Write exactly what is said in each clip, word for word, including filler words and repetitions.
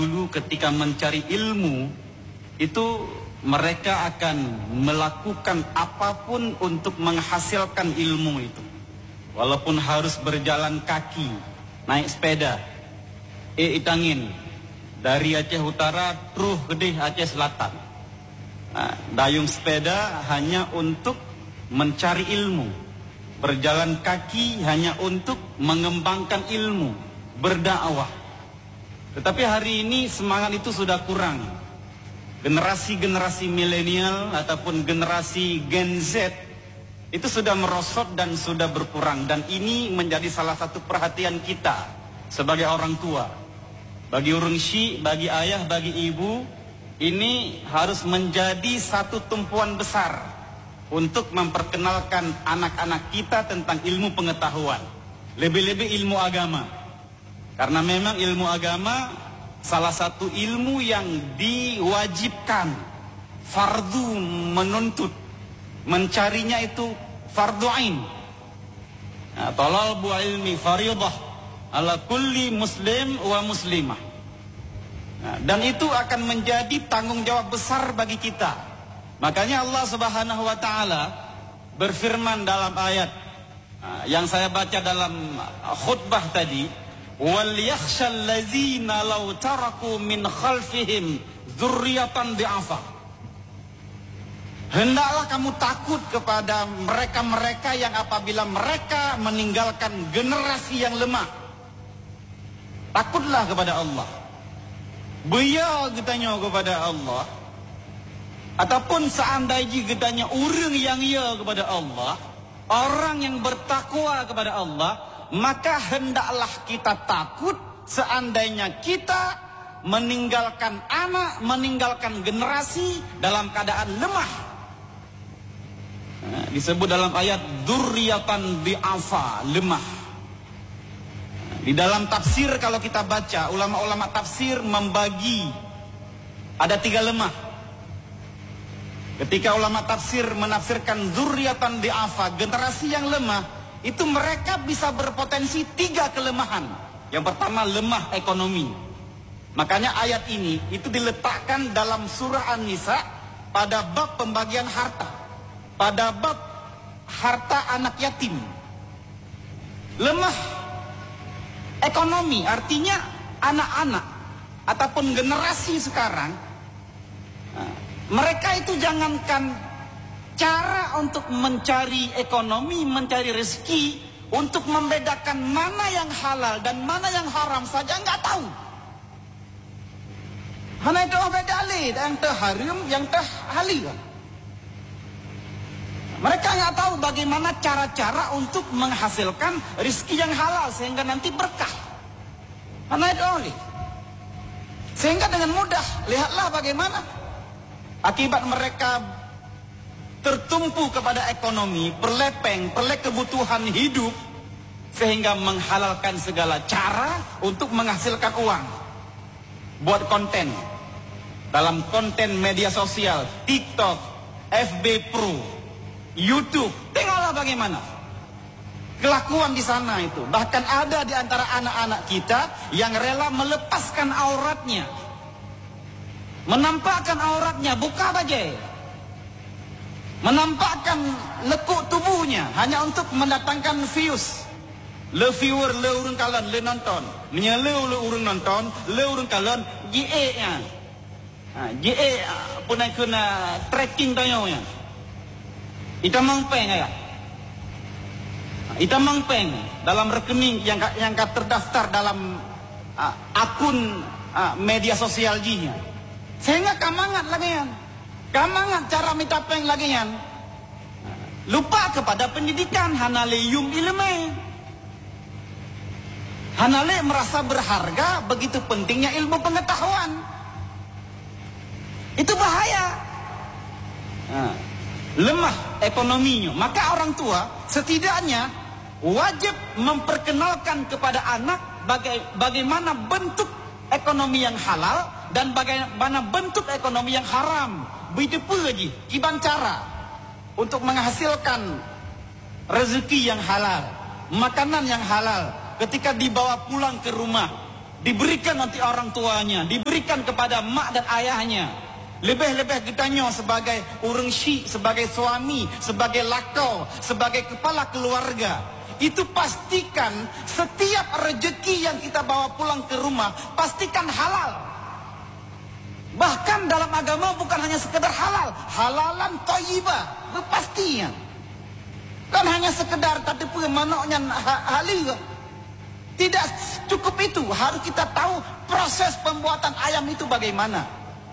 dahulu ketika mencari ilmu itu mereka akan melakukan apapun untuk menghasilkan ilmu itu. Walaupun harus berjalan kaki, naik sepeda, e itangin dari Aceh Utara terus ke Aceh Selatan. Nah, dayung sepeda hanya untuk mencari ilmu, berjalan kaki hanya untuk mengembangkan ilmu, berdakwah. Tetapi hari ini semangat itu sudah kurang. Generasi-generasi milenial ataupun generasi Gen Z itu sudah merosot dan sudah berkurang. Dan ini menjadi salah satu perhatian kita sebagai orang tua. Bagi urung syik, bagi ayah, bagi ibu, ini harus menjadi satu tumpuan besar untuk memperkenalkan anak-anak kita tentang ilmu pengetahuan. Lebih-lebih ilmu agama. Karena memang ilmu agama salah satu ilmu yang diwajibkan, fardu menuntut, mencarinya itu fardu ain. Nah, talabu ilmi faridah ala kulli muslim wa muslimah. Nah, dan itu akan menjadi tanggung jawab besar bagi kita. Makanya Allah Subhanahu wa taala berfirman dalam ayat nah, yang saya baca dalam khutbah tadi, wal yakhshal ladzina law taraku min khalfihim dzurriyyatan di'afa. Hendaklah kamu takut kepada mereka-mereka yang apabila mereka meninggalkan generasi yang lemah. Takutlah kepada Allah. Biar kitanya kepada Allah, ataupun seandainya kitanya orang yang ya kepada Allah, orang yang bertakwa kepada Allah, maka hendaklah kita takut seandainya kita meninggalkan anak, meninggalkan generasi dalam keadaan lemah. Nah, disebut dalam ayat dzurriyyatan di'afa, lemah. Di dalam tafsir kalau kita baca, ulama-ulama tafsir membagi ada tiga lemah. Ketika ulama tafsir menafsirkan dzurriyyatan di'afa, generasi yang lemah, itu mereka bisa berpotensi tiga kelemahan. Yang pertama, lemah ekonomi. Makanya ayat ini itu diletakkan dalam surah An-Nisa pada bab pembagian harta, pada bab harta anak yatim. Lemah ekonomi artinya anak-anak ataupun generasi sekarang, mereka itu jangankan cara untuk mencari ekonomi, mencari rezeki, untuk membedakan mana yang halal dan mana yang haram saja nggak tahu. Hanya itu beda alih, yang terharam, yang terhalal. Mereka nggak tahu bagaimana cara-cara untuk menghasilkan rezeki yang halal sehingga nanti berkah. Hanya itu alih. Sehingga dengan mudah, lihatlah bagaimana akibat mereka tertumpu kepada ekonomi, perlepeng, perlek kebutuhan hidup, sehingga menghalalkan segala cara untuk menghasilkan uang. Buat konten, dalam konten media sosial, TikTok, F B Pro, YouTube, tengoklah bagaimana kelakuan di sana itu. Bahkan ada di antara anak-anak kita yang rela melepaskan auratnya, menampakkan auratnya, buka baju, menampakkan lekuk tubuhnya hanya untuk mendatangkan views. Le viewer, le urun kalan, le nonton. Menyele le urun nonton, le urun kalan, G A nya. Ha, G A pun nak kena tracking tayonya. Ita mangpeng ya. Ita mangpeng dalam rekening yang yang terdaftar dalam uh, akun uh, media sosial jinya. Sehingga kamangat lagi yan. Kamangat cara minta peng lagi yan. Lupa kepada pendidikan, hanale yum ilmu. Hanale merasa berharga, begitu pentingnya ilmu pengetahuan. Itu bahaya. Nah, lemah ekonominya. Maka orang tua setidaknya wajib memperkenalkan kepada anak baga bagaimana bentuk ekonomi yang halal dan bagaimana bentuk ekonomi yang haram. Begitu pula lagi kiban cara untuk menghasilkan rezeki yang halal, makanan yang halal. Ketika dibawa pulang ke rumah, diberikan nanti orang tuanya, diberikan kepada mak dan ayahnya. Lebih-lebih kitanya sebagai orang syik, sebagai suami, sebagai lakau, sebagai kepala keluarga. Itu pastikan setiap rezeki yang kita bawa pulang ke rumah, pastikan halal. Bahkan dalam agama bukan hanya sekedar halal, halalan thayyibah, pastinya. Kan hanya sekedar tadi pun manaknya halal. Tidak cukup itu, harus kita tahu proses pembuatan ayam itu bagaimana.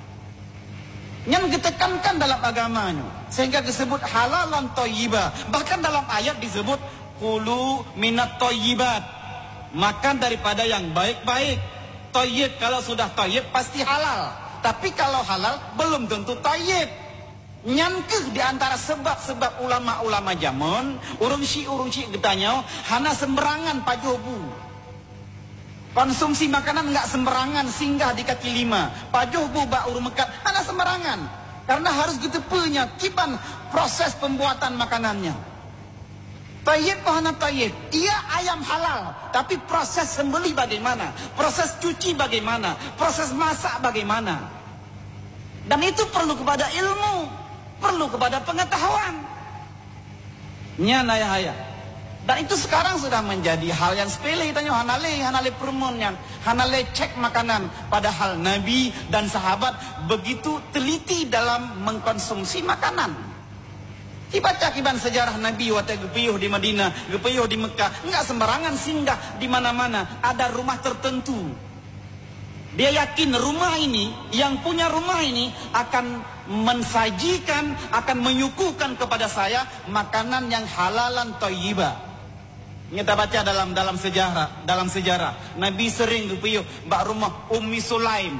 Yang ditekankan dalam agamanya, sehingga disebut halalan thayyibah. Bahkan dalam ayat disebut kulu minat thayyibat, makan daripada yang baik-baik. Thayyib, kalau sudah thayyib pasti halal. Tapi kalau halal belum tentu thayyib. Nyankeh di antara sebab-sebab ulama-ulama zaman, urung syik-urung syik getanya, hana sembarangan pajobu. Konsumsi makanan enggak sembarangan singgah di kaki lima. Pajobu ba urung mekat, hana sembarangan. Karena harus ditepunya kiban proses pembuatan makanannya. Tayyib hana tayyib, ia ayam halal, tapi proses sembelih bagaimana, proses cuci bagaimana, proses masak bagaimana. Dan itu perlu kepada ilmu, perlu kepada pengetahuan. Nya naya-haya. Dan itu sekarang sudah menjadi hal yang sepele. Tanya hanale, hanale permun yang hanale cek makanan. Padahal Nabi dan sahabat begitu teliti dalam mengkonsumsi makanan. Dibaca kiban sejarah Nabi waktu gepiyuh di Madinah, gepiyuh di Mekah, enggak sembarangan singgah di mana-mana, ada rumah tertentu. Dia yakin rumah ini, yang punya rumah ini akan mensajikan, akan menyuguhkan kepada saya makanan yang halalan thayyibah. Kita baca dalam dalam sejarah, dalam sejarah Nabi sering gepiyuh mbak rumah Ummi Sulaim.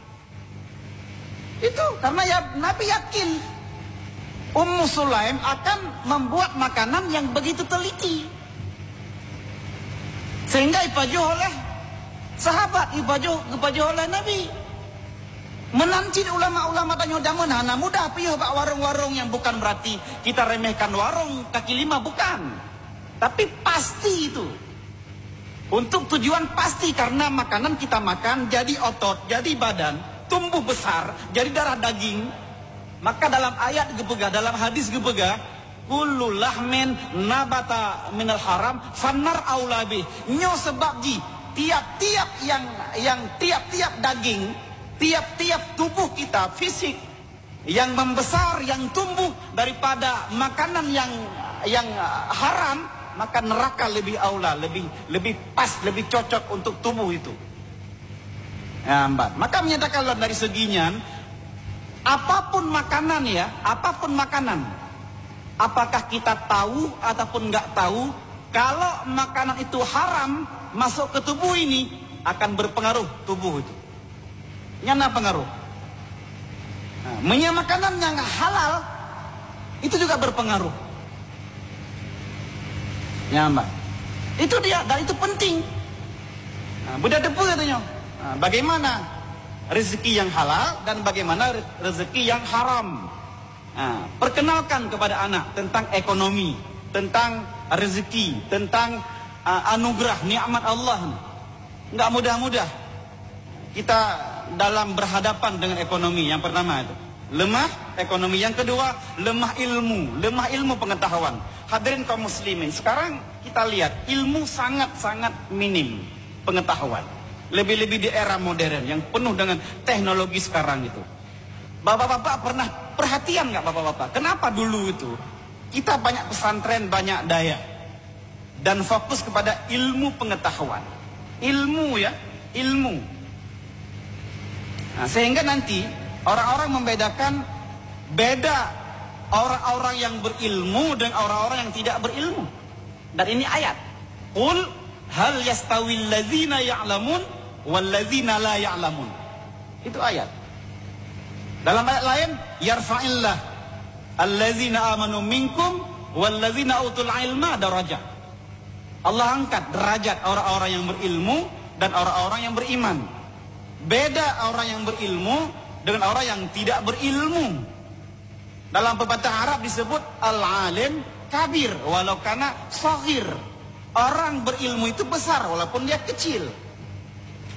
Itu karena ya Nabi yakin Ummu Sulaim akan membuat makanan yang begitu teliti. Sehingga ipajuh oleh sahabat, ipajuh, ipajuh oleh Nabi. Menanci ulama-ulama tanya zaman, hana mudah piuh bak warung-warung yang bukan berarti kita remehkan warung kaki lima, bukan. Tapi pasti itu. Untuk tujuan pasti, karena makanan kita makan jadi otot, jadi badan, tumbuh besar, jadi darah daging. Maka dalam ayat gepega, dalam hadis gepega, kullu lahmin nabata minal haram fanar aulabi. Nyo sebab ji tiap-tiap yang yang tiap-tiap daging, tiap-tiap tubuh kita fisik yang membesar, yang tumbuh daripada makanan yang yang haram, maka neraka lebih aula, lebih lebih pas, lebih cocok untuk tubuh itu. Ya, mbak. Maka menyatakan dari seginya, apapun makanan ya, apapun makanan, apakah kita tahu ataupun nggak tahu, kalau makanan itu haram masuk ke tubuh ini akan berpengaruh tubuh itu. Nyana pengaruh. Nah, punya makanan yang halal itu juga berpengaruh. Ya mbak, itu dia, dan itu penting. Nah, Buddha depu katanya. Nah, bagaimana rezeki yang halal dan bagaimana rezeki yang haram. Nah, perkenalkan kepada anak tentang ekonomi, tentang rezeki, tentang uh, anugerah, nikmat Allah. Enggak mudah-mudah kita dalam berhadapan dengan ekonomi. Yang pertama itu lemah ekonomi, yang kedua lemah ilmu, lemah ilmu pengetahuan. Hadirin kaum muslimin, sekarang kita lihat ilmu sangat-sangat minim pengetahuan. Lebih-lebih di era modern yang penuh dengan teknologi sekarang itu. Bapak-bapak pernah perhatian nggak bapak-bapak? Kenapa dulu itu kita banyak pesantren, banyak daya dan fokus kepada ilmu pengetahuan, ilmu ya, ilmu. Nah, sehingga nanti orang-orang membedakan beda orang-orang yang berilmu dan orang-orang yang tidak berilmu. Dan ini ayat. Qul hal yastawil ladzina ya'lamun walladzina la ya'lamun. Itu ayat. Dalam ayat lain, yarfa'illah alladzina amanu minkum walladzina utul ilma darajat. Allah angkat derajat orang-orang yang berilmu dan orang-orang yang beriman. Beda orang yang berilmu dengan orang yang tidak berilmu. Dalam pepatah Arab disebut al-alim kabir walau kana saghir. Orang berilmu itu besar walaupun dia kecil.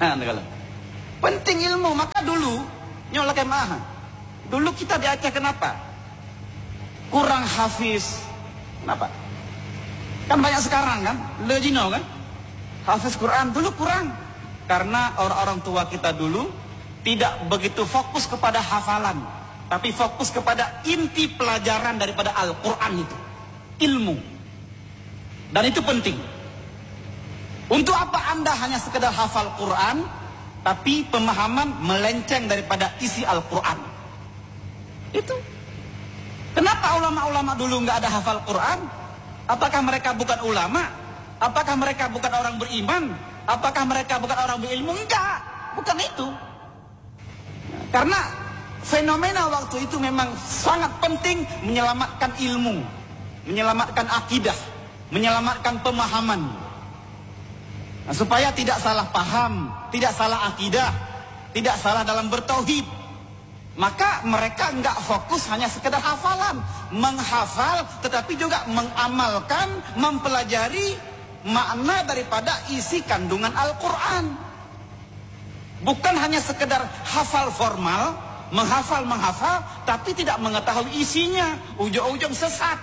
Penting ilmu. Maka dulu nyola kemah. Dulu kita di Aceh kenapa? Kurang hafiz. Kenapa? Kan banyak sekarang kan, lejino kan, hafiz Quran. Dulu kurang, karena orang-orang tua kita dulu tidak begitu fokus kepada hafalan, tapi fokus kepada inti pelajaran daripada Al-Quran itu, ilmu. Dan itu penting. Untuk apa Anda hanya sekedar hafal Quran, tapi pemahaman melenceng daripada isi Al-Quran? Itu. Kenapa ulama-ulama dulu nggak ada hafal Quran? Apakah mereka bukan ulama? Apakah mereka bukan orang beriman? Apakah mereka bukan orang berilmu? Enggak, bukan itu. Karena fenomena waktu itu memang sangat penting menyelamatkan ilmu, menyelamatkan akidah, menyelamatkan pemahaman. Nah, supaya tidak salah paham, tidak salah akidah, tidak salah dalam bertauhid. Maka mereka enggak fokus hanya sekedar hafalan, menghafal tetapi juga mengamalkan, mempelajari makna daripada isi kandungan Al-Quran. Bukan hanya sekedar hafal formal, menghafal-menghafal, tapi tidak mengetahui isinya, ujung-ujung sesat.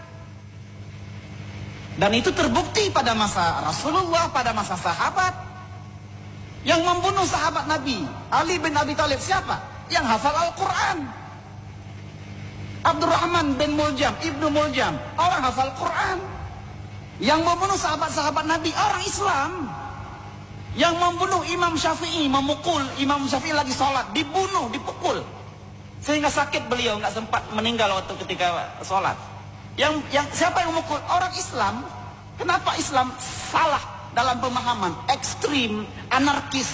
Dan itu terbukti pada masa Rasulullah, pada masa sahabat. Yang membunuh sahabat Nabi, Ali bin Abi Thalib siapa? Yang hafal Al-Quran. Abdurrahman bin Muljam, Ibnu Muljam, orang hafal Quran. Yang membunuh sahabat-sahabat Nabi, orang Islam. Yang membunuh Imam Syafi'i, memukul Imam Syafi'i lagi sholat, dibunuh, dipukul, sehingga sakit beliau, nggak sempat meninggal waktu ketika sholat. Yang, yang siapa yang memukul? Orang Islam. Kenapa Islam salah dalam pemahaman? Ekstrim, anarkis,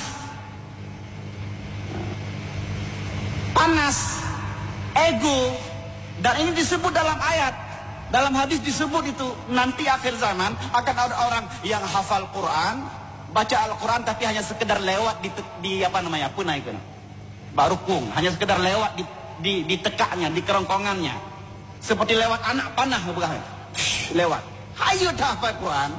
panas, ego. Dan ini disebut dalam ayat, dalam hadis disebut itu, nanti akhir zaman akan ada orang yang hafal Quran, baca Al-Quran tapi hanya sekedar lewat di, di apa namanya, punah itu, barukung, hanya sekedar lewat di, di, di tekaknya, di kerongkongannya, seperti lewat anak panah, bukan? Lewat. Hayo hafal Quran,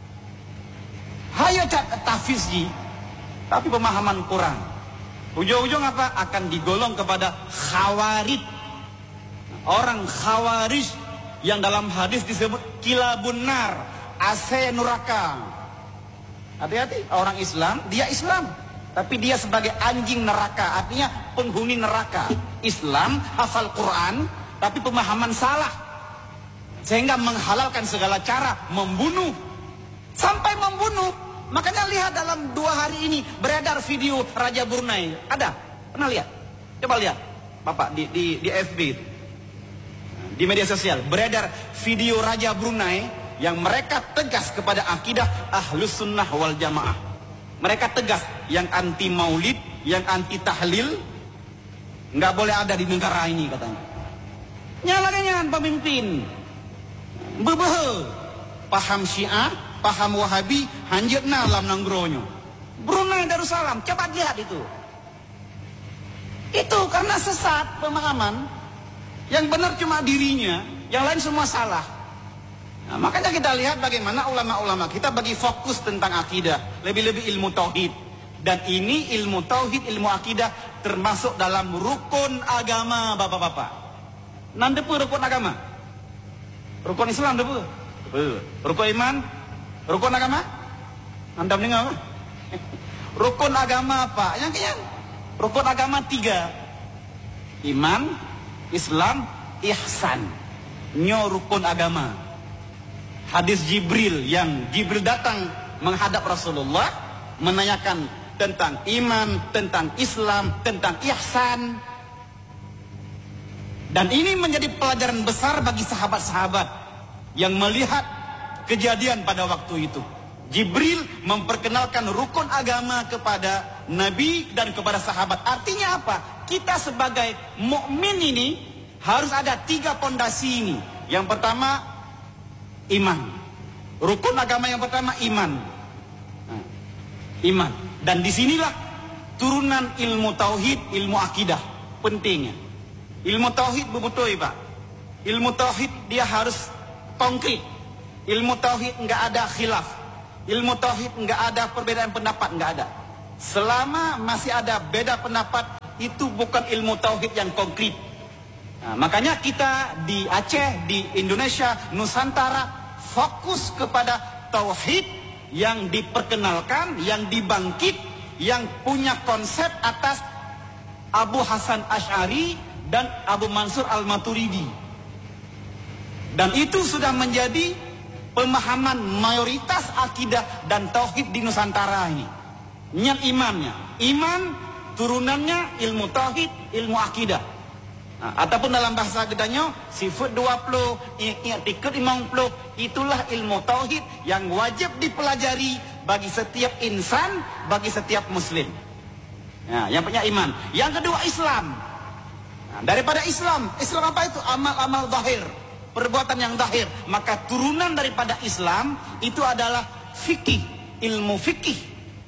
hayo tafizji, tapi pemahaman Quran. Ujung-ujung apa? Akan digolong kepada khawarij. Orang khawarij yang dalam hadis disebut kilabun nar, A C neraka. Hati-hati, orang Islam, dia Islam, tapi dia sebagai anjing neraka, artinya penghuni neraka. Islam, hafal Quran, tapi pemahaman salah, sehingga menghalalkan segala cara membunuh, sampai membunuh. Makanya lihat dalam dua hari ini beredar video Raja Brunei. Ada? Pernah lihat? Coba lihat, Bapak, di, di, di F B, di media sosial. Beredar video Raja Brunei yang mereka tegas kepada akidah Ahlus Sunnah wal Jamaah. Mereka tegas, yang anti maulid, yang anti tahlil, nggak boleh ada di negara ini katanya. Nyalakan pemimpin, bebehe, paham Syiah, paham Wahabi, hanjirna lam nanggronyo. Brunei Darussalam, coba lihat itu. Itu karena sesat pemahaman. Yang benar cuma dirinya, yang lain semua salah. Nah, makanya kita lihat bagaimana ulama-ulama kita bagi fokus tentang akidah, lebih-lebih ilmu tauhid. Dan ini ilmu tauhid, ilmu akidah termasuk dalam rukun agama, bapak-bapak. Nandepu rukun agama? Rukun Islam depu? Rukun iman? Rukun agama? Anda mendengar apa? Rukun agama apa? Yang yang rukun agama tiga. Iman, Islam, ihsan. Nyo rukun agama. Hadis Jibril, yang Jibril datang menghadap Rasulullah, menanyakan tentang iman, tentang Islam, tentang ihsan. Dan ini menjadi pelajaran besar bagi sahabat-sahabat yang melihat kejadian pada waktu itu. Jibril memperkenalkan rukun agama kepada Nabi dan kepada sahabat. Artinya apa? Kita sebagai mukmin ini harus ada tiga pondasi ini. Yang pertama, iman. Rukun agama yang pertama, iman. Nah, iman. Dan disinilah turunan ilmu tauhid, ilmu akidah pentingnya. Ilmu tauhid bebutoy, Pak. Ilmu tauhid dia harus konkret. Ilmu tauhid enggak ada khilaf. Ilmu tauhid enggak ada perbedaan pendapat, enggak ada. selama masih ada beda pendapat, itu bukan ilmu tauhid yang konkret. Nah, makanya kita di Aceh, di Indonesia, Nusantara fokus kepada tauhid yang diperkenalkan, yang dibangkit, yang punya konsep atas Abu Hasan Asy'ari dan Abu Mansur Al-Maturidi. Dan itu sudah menjadi pemahaman mayoritas akidah dan tauhid di Nusantara ini. Yang imannya, iman turunannya ilmu tauhid, ilmu akidah. Nah, ataupun dalam bahasa gedanya sifat dua puluh, i'tikad lima puluh, itulah ilmu tauhid yang wajib dipelajari bagi setiap insan, bagi setiap muslim. Nah, yang punya iman. Yang kedua Islam. Nah, daripada Islam, Islam apa itu? Amal-amal zahir, perbuatan yang zahir. Maka turunan daripada Islam itu adalah fikih, ilmu fikih.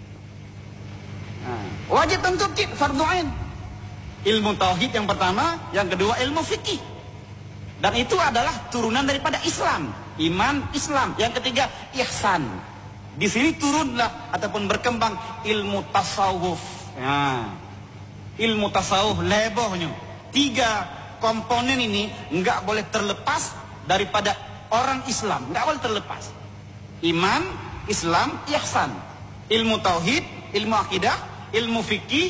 Nah, wajib tentu fardu ain. Ilmu tauhid yang pertama, yang kedua ilmu fikih. Dan itu adalah turunan daripada Islam. Iman Islam. Yang ketiga ihsan. Di sini turunlah ataupun berkembang ilmu tasawuf. Nah, ilmu tasawuf lebohnya. Tiga komponen ini enggak boleh terlepas daripada orang Islam. Enggak boleh terlepas. Iman, Islam, ihsan. Ilmu tauhid, ilmu akidah, ilmu fikih,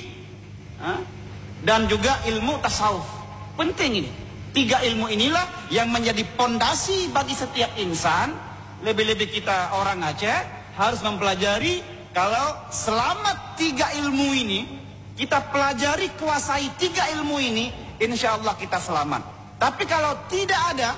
dan juga ilmu tasawuf. Penting ini. Tiga ilmu inilah yang menjadi pondasi bagi setiap insan. Lebih-lebih kita orang Aceh harus mempelajari. Kalau selama tiga ilmu ini kita pelajari, kuasai tiga ilmu ini, insya Allah kita selamat. Tapi kalau tidak ada,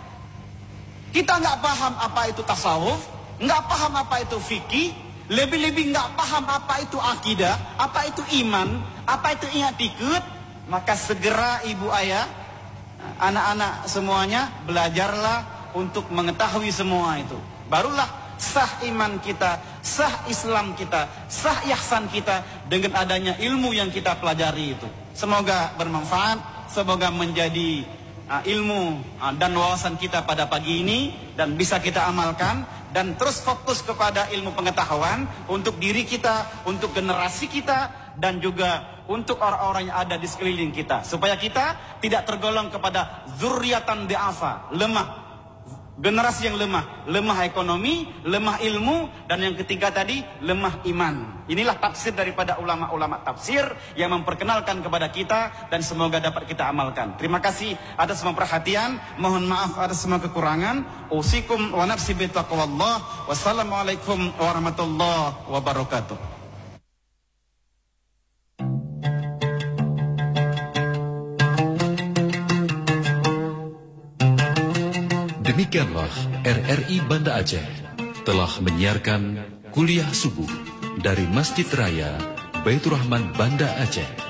kita nggak paham apa itu tasawuf, nggak paham apa itu fikih, lebih-lebih nggak paham apa itu akidah, apa itu iman, apa itu i'tikad, maka segera ibu ayah, anak-anak semuanya belajarlah untuk mengetahui semua itu. Barulah sah iman kita, sah Islam kita, sah ihsan kita dengan adanya ilmu yang kita pelajari itu. Semoga bermanfaat, semoga menjadi uh, ilmu uh, dan wawasan kita pada pagi ini dan bisa kita amalkan. Dan terus fokus kepada ilmu pengetahuan untuk diri kita, untuk generasi kita, dan juga untuk orang-orang yang ada di sekeliling kita. Supaya kita tidak tergolong kepada zurriyatan di'afa, lemah. Generasi yang lemah. Lemah ekonomi, lemah ilmu, dan yang ketiga tadi, lemah iman. Inilah tafsir daripada ulama-ulama tafsir yang memperkenalkan kepada kita dan semoga dapat kita amalkan. Terima kasih atas semua perhatian. Mohon maaf atas semua kekurangan. Usikum wa nafsi bitaqwallah. Wassalamualaikum warahmatullahi wabarakatuh. Demikianlah R R I Banda Aceh telah menyiarkan kuliah subuh dari Masjid Raya Baitur Rahman Banda Aceh.